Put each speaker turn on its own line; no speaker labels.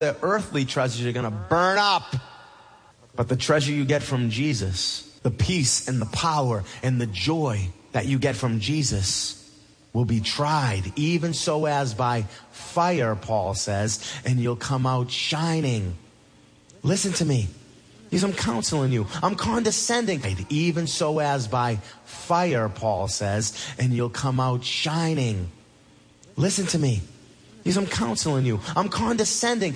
The earthly treasures are going to burn up. But the treasure you get from Jesus, the peace and the power and the joy that you get from Jesus will be tried, even so as by fire, Paul says, and you'll come out shining. Listen to me. Because I'm counseling you. I'm condescending. Even so as by fire, Paul says, and you'll come out shining. Listen to me. Because I'm counseling you. I'm condescending.